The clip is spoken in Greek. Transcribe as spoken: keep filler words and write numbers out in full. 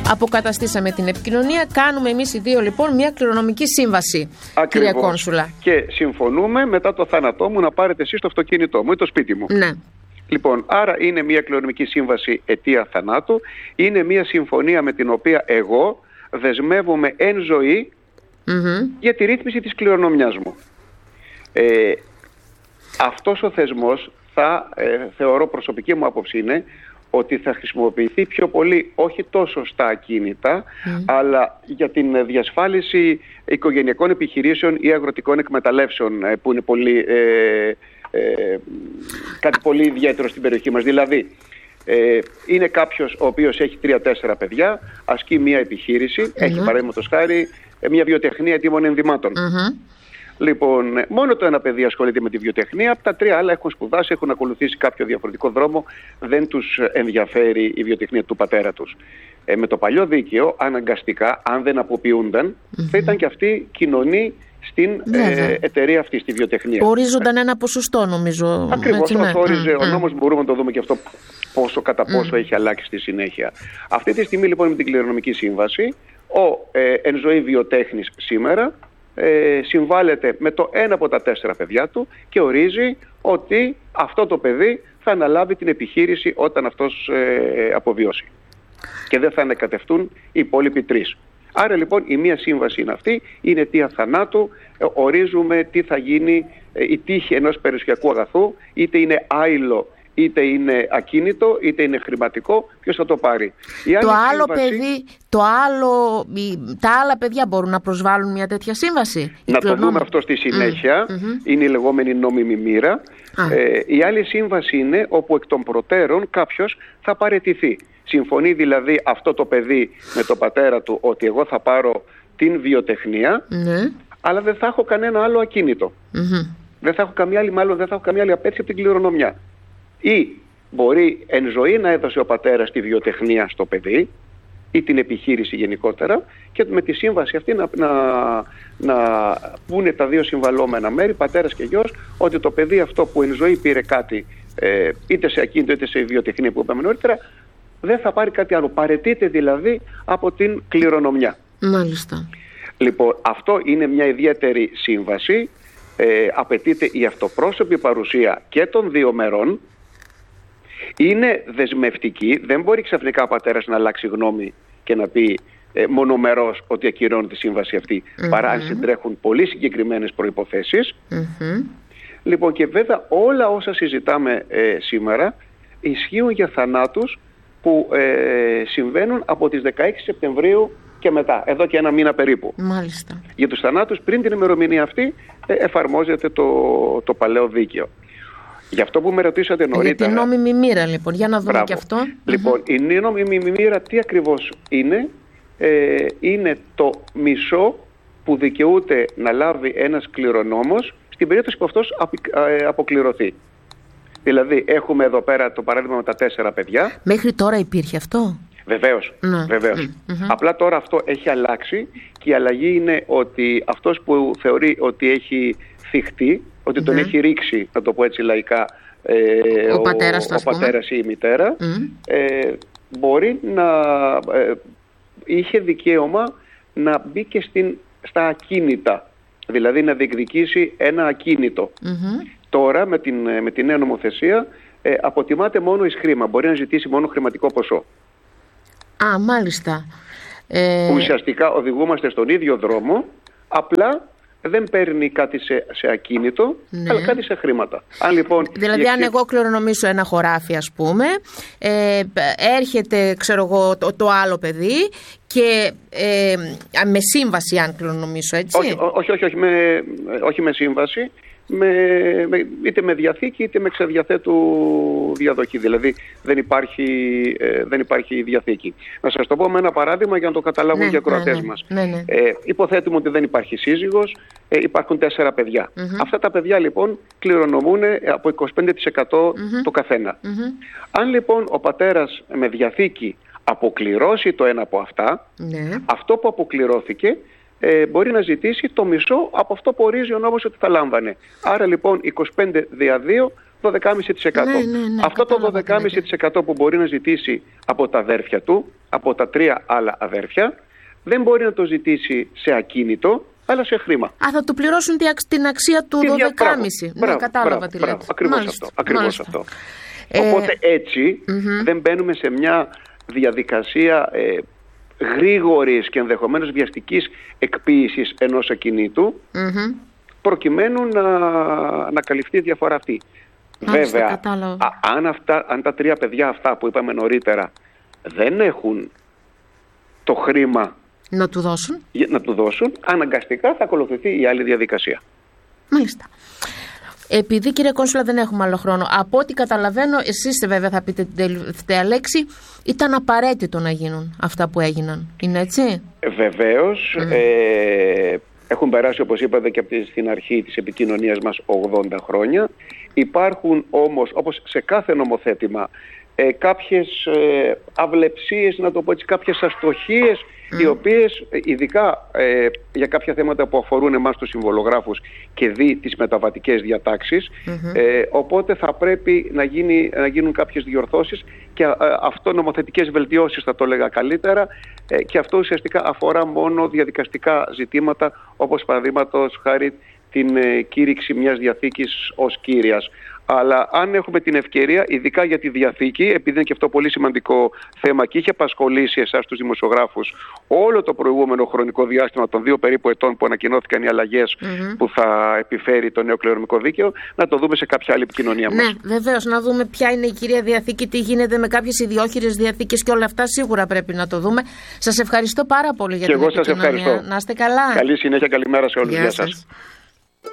Αποκαταστήσαμε την επικοινωνία. Κάνουμε εμείς οι δύο λοιπόν μια κληρονομική σύμβαση. Ακριβώς. Κυρία Κόνσουλα. Και συμφωνούμε μετά το θάνατό μου να πάρετε εσείς το αυτοκίνητό μου ή το σπίτι μου. Ναι. Λοιπόν, άρα είναι μια κληρονομική σύμβαση αιτία θανάτου. Είναι μια συμφωνία με την οποία εγώ δεσμεύομαι εν ζωή mm-hmm. για τη ρύθμιση της κληρονομιάς μου. Ε, αυτός ο θεσμός θα ε, θεωρώ, προσωπική μου άποψη είναι ότι θα χρησιμοποιηθεί πιο πολύ όχι τόσο στα ακίνητα mm. αλλά για την διασφάλιση οικογενειακών επιχειρήσεων ή αγροτικών εκμεταλλεύσεων που είναι πολύ, ε, ε, κάτι πολύ ιδιαίτερο στην περιοχή μας. Δηλαδή ε, είναι κάποιος ο οποίος έχει τρία-τέσσερα παιδιά, ασκεί μια επιχείρηση, mm-hmm. έχει παραδείγματος χάρη μια βιοτεχνία ετοίμων ενδυμάτων. Mm-hmm. Λοιπόν, μόνο το ένα παιδί ασχολείται με τη βιοτεχνία, από τα τρία άλλα έχουν σπουδάσει, έχουν ακολουθήσει κάποιο διαφορετικό δρόμο, δεν τους ενδιαφέρει η βιοτεχνία του πατέρα τους. Ε, με το παλιό δίκαιο, αναγκαστικά, αν δεν αποποιούνταν, mm-hmm. θα ήταν και αυτοί κοινωνοί στην ε, εταιρεία αυτή, στη βιοτεχνία. Ορίζονταν ένα ποσοστό, νομίζω. Ακριβώς, ναι. όσο όριζε mm. ο νόμος, μπορούμε να το δούμε και αυτό πόσο, κατά πόσο mm. έχει αλλάξει στη συνέχεια. Αυτή τη στιγμή λοιπόν με την κληρονομική σύμβαση, ο ε, εν ζωή βιοτέχνης σήμερα Ε, συμβάλλεται με το ένα από τα τέσσερα παιδιά του και ορίζει ότι αυτό το παιδί θα αναλάβει την επιχείρηση όταν αυτός ε, αποβιώσει και δεν θα ανακατευτούν οι υπόλοιποι τρεις. Άρα λοιπόν η μία σύμβαση είναι αυτή, είναι αιτία θανάτου, ε, ορίζουμε τι θα γίνει ε, η τύχη ενός περιουσιακού αγαθού, είτε είναι άειλο, είτε είναι ακίνητο, είτε είναι χρηματικό, ποιος θα το πάρει. Η το άλλο σύμβαση, παιδί, το άλλο, τα άλλα παιδιά μπορούν να προσβάλλουν μια τέτοια σύμβαση. Να το δούμε αυτό στη συνέχεια. Mm-hmm. Είναι η λεγόμενη νόμιμη μοίρα. Ε, η άλλη σύμβαση είναι όπου εκ των προτέρων κάποιος θα παραιτηθεί. Συμφωνεί δηλαδή αυτό το παιδί με τον πατέρα του ότι εγώ θα πάρω την βιοτεχνία, mm-hmm. αλλά δεν θα έχω κανένα άλλο ακίνητο. Mm-hmm. Δεν θα έχω καμία άλλη, μάλλον δεν θα έχω καμία άλλη απέτηση από την κληρονομιά. Ή μπορεί εν ζωή να έδωσε ο πατέρας τη βιοτεχνία στο παιδί ή την επιχείρηση γενικότερα και με τη σύμβαση αυτή να, να, να πούνε τα δύο συμβαλόμενα μέρη, πατέρας και γιος, ότι το παιδί αυτό που εν ζωή πήρε κάτι ε, είτε σε ακίνητο είτε σε βιοτεχνία που είπαμε νωρίτερα, δεν θα πάρει κάτι άλλο. Παραιτείται δηλαδή από την κληρονομιά. Μάλιστα. Λοιπόν, αυτό είναι μια ιδιαίτερη σύμβαση. Ε, απαιτείται η αυτοπρόσωπη παρουσία και των δύο μερών. Είναι δεσμευτική, δεν μπορεί ξαφνικά ο πατέρας να αλλάξει γνώμη και να πει ε, μονομερός ότι ακυρώνει τη σύμβαση αυτή, mm-hmm. παρά αν συντρέχουν πολύ συγκεκριμένες προϋποθέσεις. Mm-hmm. Λοιπόν, και βέβαια όλα όσα συζητάμε ε, σήμερα ισχύουν για θανάτους που ε, συμβαίνουν από τις δεκαέξι Σεπτεμβρίου και μετά, εδώ και ένα μήνα περίπου. Μάλιστα. Για τους θανάτους πριν την ημερομηνία αυτή ε, εφαρμόζεται το, το παλαιό δίκαιο. Γι' αυτό που με ρωτήσατε νωρίτερα. Για την νόμιμη μοίρα, λοιπόν, για να δούμε Μπράβο. Και αυτό. Λοιπόν, mm-hmm. η νόμιμη μοίρα τι ακριβώς είναι? Ε, είναι το μισό που δικαιούται να λάβει ένας κληρονόμος στην περίπτωση που αυτός αποκληρωθεί. Δηλαδή, έχουμε εδώ πέρα το παράδειγμα με τα τέσσερα παιδιά. Μέχρι τώρα υπήρχε αυτό? Βεβαίως, ναι. βεβαίως. Mm-hmm. Απλά τώρα αυτό έχει αλλάξει και η αλλαγή είναι ότι αυτός που θεωρεί ότι έχει θυχτεί, ότι τον mm. έχει ρίξει, να το πω έτσι λαϊκά, ε, ο, ο, πατέρας, ο, ο πατέρας ή η μητέρα, mm. ε, μπορεί να ε, είχε δικαίωμα να μπει και στην, στα ακίνητα, δηλαδή να διεκδικήσει ένα ακίνητο. Mm-hmm. Τώρα με την, με την νέα νομοθεσία ε, αποτιμάται μόνο εις χρήμα, μπορεί να ζητήσει μόνο χρηματικό ποσό. Α, μάλιστα. Ε... Ουσιαστικά οδηγούμαστε στον ίδιο δρόμο, απλά δεν παίρνει κάτι σε, σε ακίνητο, ναι. αλλά κάτι σε χρήματα. Αν, λοιπόν, δηλαδή εξή... αν εγώ κληρονομήσω ένα χωράφι, ας πούμε, ε, έρχεται ξέρω εγώ, το, το άλλο παιδί και ε, με σύμβαση αν κληρονομήσω, έτσι. Όχι, όχι, όχι, όχι, με, όχι με σύμβαση, με, με, είτε με διαθήκη είτε με ξεδιαθέτου διαδοχή. Δηλαδή δεν υπάρχει, ε, δεν υπάρχει διαθήκη. Να σας το πω με ένα παράδειγμα για να το καταλάβουν ναι, και οι ακροατές ναι, ναι, μας. Ναι, ναι. Ε, υποθέτουμε ότι δεν υπάρχει σύζυγος, ε, υπάρχουν τέσσερα παιδιά. Mm-hmm. Αυτά τα παιδιά λοιπόν κληρονομούν από είκοσι πέντε τοις εκατό mm-hmm. το καθένα. Mm-hmm. Αν λοιπόν ο πατέρας με διαθήκη αποκληρώσει το ένα από αυτά, ναι. αυτό που αποκληρώθηκε Ε, μπορεί να ζητήσει το μισό από αυτό που ορίζει ο νόμος ότι θα λάμβανε. Άρα λοιπόν είκοσι πέντε δια δύο, δώδεκα κόμμα πέντε τοις εκατό. Ναι, ναι, ναι, αυτό το δώδεκα κόμμα πέντε τοις εκατό που μπορεί να ζητήσει από τα αδέρφια του, από τα τρία άλλα αδέρφια δεν μπορεί να το ζητήσει σε ακίνητο, αλλά σε χρήμα. Α, θα του πληρώσουν την αξία του δώδεκα κόμμα πέντε. Ναι, κατάλαβα τι λέτε. Ακριβώς αυτό. Ακριβώς αυτό. Ε, Οπότε έτσι mm-hmm. δεν μπαίνουμε σε μια διαδικασία ε, γρήγορης και ενδεχομένως βιαστικής εκποίησης ενός ακινήτου mm-hmm. προκειμένου να, να καλυφθεί η διαφορά αυτή. Μάλιστα, βέβαια, α, αν, αυτά, αν τα τρία παιδιά αυτά που είπαμε νωρίτερα δεν έχουν το χρήμα να του δώσουν, να του δώσουν αναγκαστικά θα ακολουθηθεί η άλλη διαδικασία. Μάλιστα. Επειδή, κύριε Κόνσουλα, δεν έχουμε άλλο χρόνο, από ό,τι καταλαβαίνω, εσείς βέβαια θα πείτε την τελευταία λέξη, ήταν απαραίτητο να γίνουν αυτά που έγιναν. Είναι έτσι? Βεβαίως. Mm. Ε, έχουν περάσει, όπως είπατε, και από την αρχή της επικοινωνίας μας ογδόντα χρόνια. Υπάρχουν όμως, όπως σε κάθε νομοθέτημα, ε, κάποιες ε, αυλεψίες, να το πω έτσι, κάποιες αστοχίες, mm. οι οποίες ειδικά ε, για κάποια θέματα που αφορούν εμάς τους συμβολογράφους και δι τις μεταβατικές διατάξεις, mm-hmm. ε, οπότε θα πρέπει να, γίνει, να γίνουν κάποιες διορθώσεις και ε, αυτό νομοθετικές βελτιώσεις θα το έλεγα καλύτερα, ε, και αυτό ουσιαστικά αφορά μόνο διαδικαστικά ζητήματα, όπως παραδείγματος χάρη την ε, κήρυξη μιας διαθήκης ως κύριας. Αλλά αν έχουμε την ευκαιρία, ειδικά για τη Διαθήκη, επειδή είναι και αυτό πολύ σημαντικό θέμα και είχε απασχολήσει εσάς τους δημοσιογράφους όλο το προηγούμενο χρονικό διάστημα των δύο περίπου ετών που ανακοινώθηκαν οι αλλαγές mm-hmm. που θα επιφέρει το νέο κληρονομικό δίκαιο, να το δούμε σε κάποια άλλη επικοινωνία μας. Ναι, βεβαίως, να δούμε ποια είναι η κυρία Διαθήκη, τι γίνεται με κάποιες ιδιόχειρες διαθήκες και όλα αυτά σίγουρα πρέπει να το δούμε. Σας ευχαριστώ πάρα πολύ για και την εγώ επικοινωνία. Σας ευχαριστώ. Να είστε καλά. Καλή συνέχεια, καλημέρα σε όλους. Γεια σας.